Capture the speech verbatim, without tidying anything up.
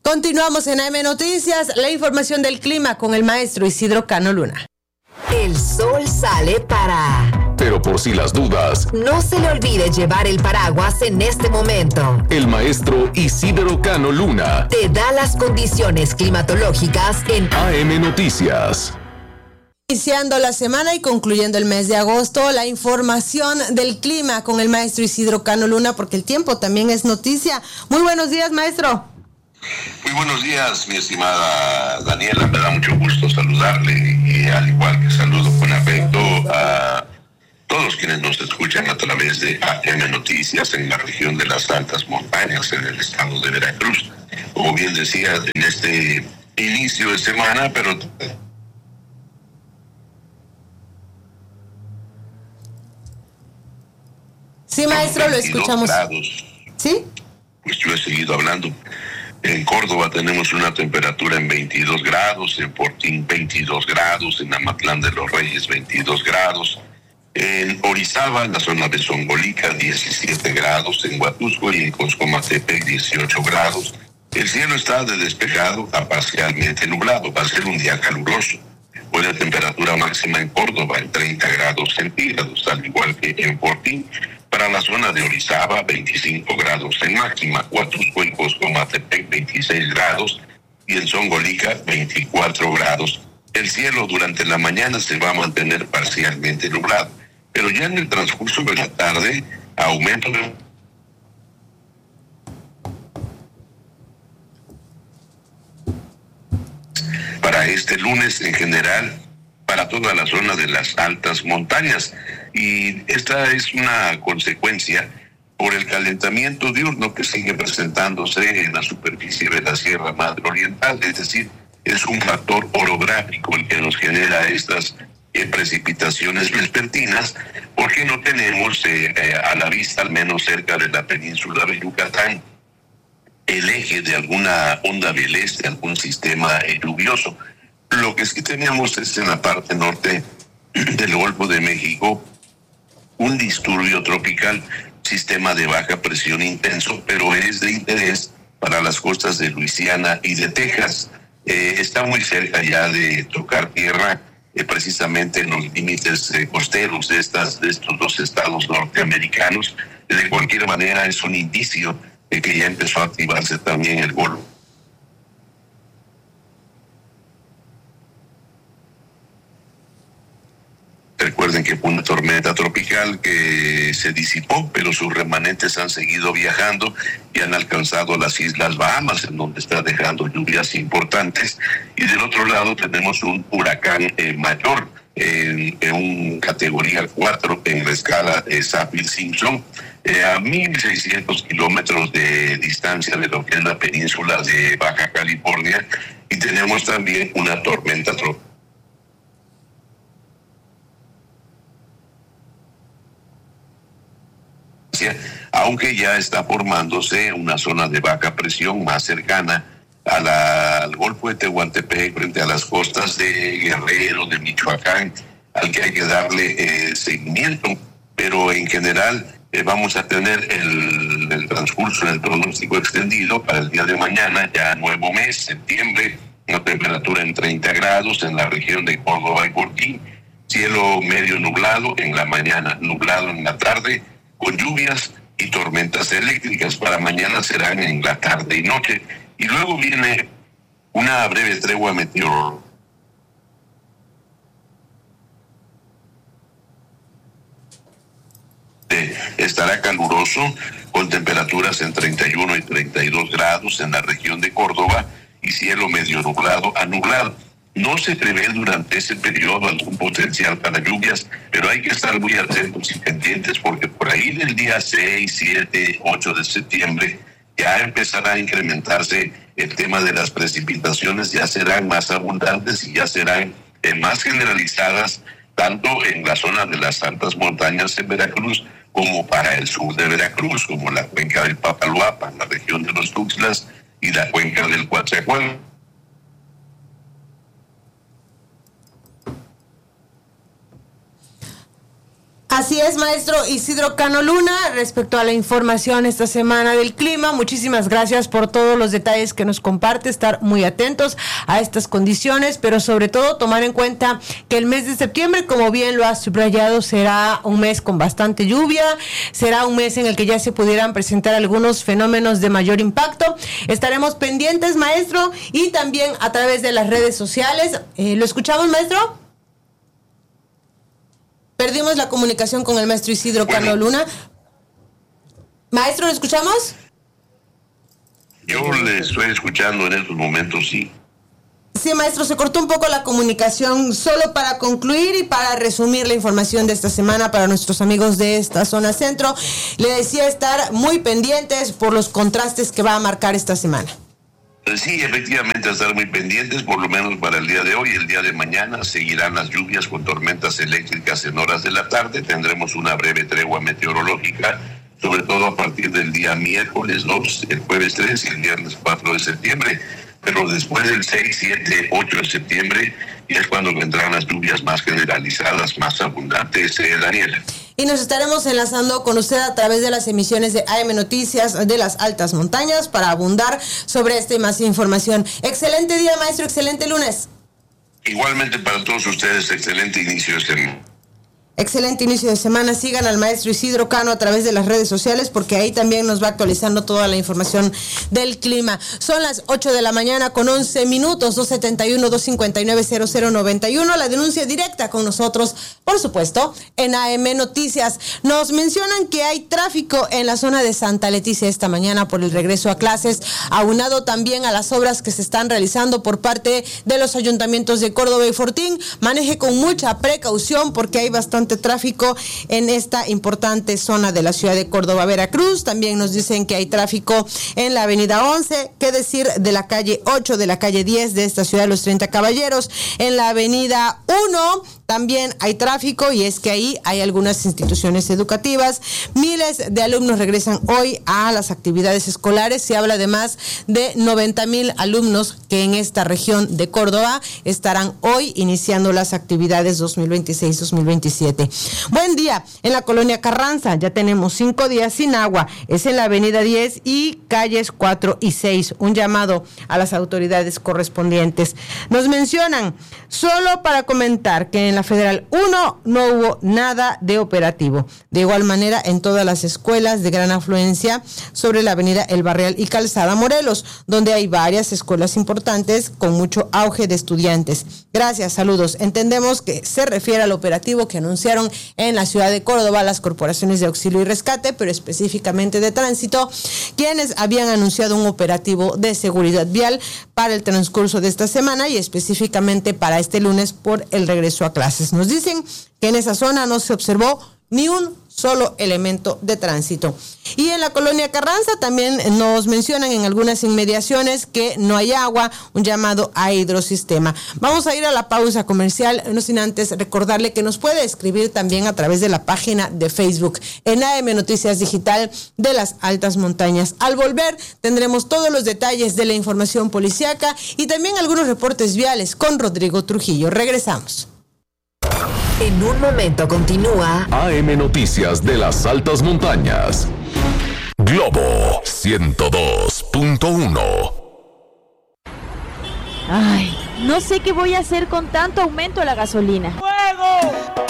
Continuamos en A M Noticias, la información del clima con el maestro Isidro Cano Luna. El sol sale para... Pero por si las dudas, no se le olvide llevar el paraguas en este momento. El maestro Isidro Cano Luna te da las condiciones climatológicas en A M Noticias. Iniciando la semana y concluyendo el mes de agosto, la información del clima con el maestro Isidro Cano Luna, porque el tiempo también es noticia. Muy buenos días, maestro. Muy buenos días, mi estimada Daniela. Me da mucho gusto saludarle y al igual que saludo con afecto a todos quienes nos escuchan a través de A M Noticias en la región de las Altas Montañas en el estado de Veracruz. Como bien decía, en este inicio de semana, pero... Sí, maestro, lo escuchamos. Grados. ¿Sí? Pues yo he seguido hablando. En Córdoba tenemos una temperatura en veintidós grados, en Fortín veintidós grados, en Amatlán de los Reyes veintidós grados, en Orizaba, en la zona de Zongolica, diecisiete grados, en Huatusco y en Coscomatepec dieciocho grados. El cielo está de despejado a parcialmente nublado, va a ser un día caluroso. Hoy la temperatura máxima en Córdoba en treinta grados centígrados, al igual que en Fortín. Para la zona de Orizaba, veinticinco grados en máxima, Huatusco y Coscomatepec, veintiséis grados, y en Zongolica, veinticuatro grados. El cielo durante la mañana se va a mantener parcialmente nublado, pero ya en el transcurso de la tarde, aumento de... Para este lunes en general, para toda la zona de las altas montañas. Y esta es una consecuencia por el calentamiento diurno que sigue presentándose en la superficie de la Sierra Madre Oriental, es decir, es un factor orográfico el que nos genera estas eh, precipitaciones vespertinas, porque no tenemos eh, eh, a la vista, al menos cerca de la península de Yucatán, el eje de alguna onda del este, algún sistema eh, lluvioso. Lo que sí tenemos es en la parte norte del Golfo de México un disturbio tropical, sistema de baja presión intenso, pero es de interés para las costas de Luisiana y de Texas. Eh, está muy cerca ya de tocar tierra, eh, precisamente en los límites eh, costeros de, estas, de estos dos estados norteamericanos. De cualquier manera es un indicio de que ya empezó a activarse también el Golfo. Recuerden que fue una tormenta tropical que se disipó, pero sus remanentes han seguido viajando y han alcanzado las Islas Bahamas, en donde está dejando lluvias importantes. Y del otro lado tenemos un huracán eh, mayor, en, en un categoría cuatro en la escala de Saffir-Simpson, eh, a mil seiscientos kilómetros de distancia de lo que es la península de Baja California. Y tenemos también una tormenta tropical, aunque ya está formándose una zona de baja presión más cercana a la, al Golfo de Tehuantepec, frente a las costas de Guerrero, de Michoacán, al que hay que darle eh, seguimiento, pero en general eh, vamos a tener el, el transcurso del pronóstico extendido para el día de mañana, ya nuevo mes, septiembre, una temperatura en treinta grados en la región de Córdoba y Fortín, cielo medio nublado en la mañana, nublado en la tarde, con lluvias y tormentas eléctricas. Para mañana serán en la tarde y noche. Y luego viene una breve tregua meteorológica. Estará caluroso con temperaturas en treinta y uno y treinta y dos grados en la región de Córdoba y cielo medio nublado a nublado. No se prevé durante ese periodo algún potencial para lluvias, pero hay que estar muy atentos y pendientes porque por ahí del día seis, siete, ocho de septiembre ya empezará a incrementarse el tema de las precipitaciones, ya serán más abundantes y ya serán eh, más generalizadas tanto en la zona de las altas montañas en Veracruz como para el sur de Veracruz, como la cuenca del Papaloapan, la región de los Tuxtlas y la cuenca del Coatzacoalcos. Así es, maestro Isidro Cano Luna, respecto a la información esta semana del clima, muchísimas gracias por todos los detalles que nos comparte, estar muy atentos a estas condiciones, pero sobre todo tomar en cuenta que el mes de septiembre, como bien lo ha subrayado, será un mes con bastante lluvia, será un mes en el que ya se pudieran presentar algunos fenómenos de mayor impacto. Estaremos pendientes, maestro, y también a través de las redes sociales. Eh, ¿Lo escuchamos, maestro? Perdimos la comunicación con el maestro Isidro bueno. Cano Luna. Maestro, ¿lo escuchamos? Yo le estoy escuchando en estos momentos, sí. Sí, maestro, se cortó un poco la comunicación. Solo para concluir y para resumir la información de esta semana para nuestros amigos de esta zona centro, le decía estar muy pendientes por los contrastes que va a marcar esta semana. Sí, efectivamente, a estar muy pendientes, por lo menos para el día de hoy. El día de mañana seguirán las lluvias con tormentas eléctricas en horas de la tarde. Tendremos una breve tregua meteorológica, sobre todo a partir del día miércoles dos, el jueves tres y el viernes cuatro de septiembre. Pero después del seis, siete, ocho de septiembre ya es cuando vendrán las lluvias más generalizadas, más abundantes, eh, Daniela. Y nos estaremos enlazando con usted a través de las emisiones de A M Noticias de las Altas Montañas para abundar sobre esta y más información. Excelente día, maestro, excelente lunes. Igualmente para todos ustedes, excelente inicio de semana. Excelente inicio de semana. Sigan al maestro Isidro Cano a través de las redes sociales porque ahí también nos va actualizando toda la información del clima. Son las ocho de la mañana con once minutos, dos setenta y uno, dos cincuenta y nueve, cero cero noventa y uno. La denuncia directa con nosotros, por supuesto, en A M Noticias. Nos mencionan que hay tráfico en la zona de Santa Leticia esta mañana por el regreso a clases, aunado también a las obras que se están realizando por parte de los ayuntamientos de Córdoba y Fortín. Maneje con mucha precaución porque hay bastante tráfico en esta importante zona de la ciudad de Córdoba, Veracruz. También nos dicen que hay tráfico en la avenida once, qué decir de la calle ocho, de la calle diez de esta ciudad de los treinta Caballeros. En la avenida uno también hay tráfico y es que ahí hay algunas instituciones educativas. Miles de alumnos regresan hoy a las actividades escolares. Se habla además de noventa mil alumnos que en esta región de Córdoba estarán hoy iniciando las actividades dos mil veintiséis dos mil veintisiete. Buen día, en la colonia Carranza ya tenemos cinco días sin agua. Es en la avenida diez y calles cuatro y seis. Un llamado a las autoridades correspondientes. Nos mencionan, solo para comentar que en la Federal uno no hubo nada de operativo. De igual manera, en todas las escuelas de gran afluencia sobre la avenida El Barrial y Calzada Morelos, donde hay varias escuelas importantes con mucho auge de estudiantes. Gracias, saludos. Entendemos que se refiere al operativo que anunciaron en la ciudad de Córdoba las corporaciones de auxilio y rescate, pero específicamente de tránsito, quienes habían anunciado un operativo de seguridad vial para el transcurso de esta semana y específicamente para este lunes por el regreso a clases. Nos dicen que en esa zona no se observó ni un solo elemento de tránsito. Y en la colonia Carranza también nos mencionan en algunas inmediaciones que no hay agua, un llamado a hidrosistema. Vamos a ir a la pausa comercial, no sin antes recordarle que nos puede escribir también a través de la página de Facebook en A M Noticias Digital de las Altas Montañas. Al volver tendremos todos los detalles de la información policíaca y también algunos reportes viales con Rodrigo Trujillo. Regresamos. En un momento continúa A M Noticias de las Altas Montañas. Globo ciento dos punto uno. Ay, no sé qué voy a hacer con tanto aumento de la gasolina. ¡Fuego!